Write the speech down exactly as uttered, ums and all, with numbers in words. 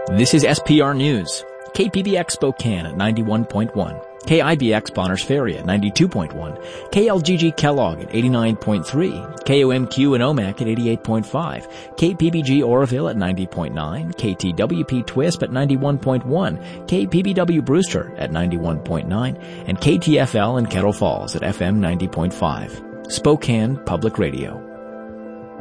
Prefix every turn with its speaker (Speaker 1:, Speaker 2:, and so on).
Speaker 1: This is S P R News. K P B X Spokane at ninety-one point one. K I B X Bonners Ferry at ninety-two point one. K L G G Kellogg at eighty-nine point three. K O M Q in Omak at eighty-eight point five. K P B G Oroville at ninety point nine. K T W P Twisp at ninety-one point one. K P B W Brewster at ninety-one point nine. And K T F L in Kettle Falls at F M ninety point five. Spokane Public Radio.